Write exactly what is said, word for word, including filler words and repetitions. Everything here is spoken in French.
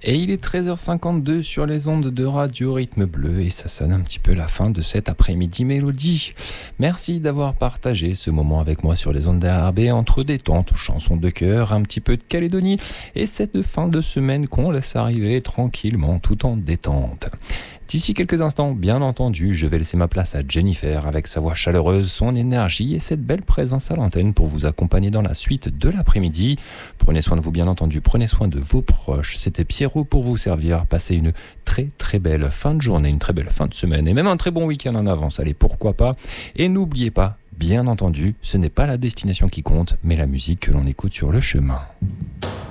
Et il est treize heures cinquante-deux sur les ondes de Radio Rythme Bleu et ça sonne un petit peu la fin de cet après-midi mélodie. Merci d'avoir partagé ce moment avec moi sur les ondes d'A R B entre détente, chansons de cœur, un petit peu de Calédonie et cette fin de semaine qu'on laisse arriver tranquillement tout en détente. D'ici quelques instants, bien entendu, je vais laisser ma place à Jennifer avec sa voix chaleureuse, son énergie et cette belle présence à l'antenne pour vous accompagner dans la suite de l'après-midi. Prenez soin de vous, bien entendu, prenez soin de vos proches. C'était Pierrot pour vous servir. Passez une très très belle fin de journée, une très belle fin de semaine et même un très bon week-end en avance. Allez, pourquoi pas. Et n'oubliez pas, bien entendu, ce n'est pas la destination qui compte, mais la musique que l'on écoute sur le chemin.